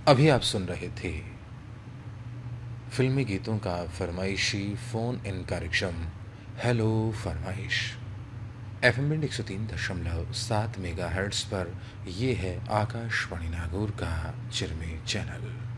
अभी आप सुन रहे थे फिल्मी गीतों का फरमाइशी फ़ोन इन कार्यक्रम हेलो फरमाइश। एफएम बैंड 103.7 मेगाहर्ट्ज़ पर। ये है आकाशवाणी नागौर का चिरमी चैनल।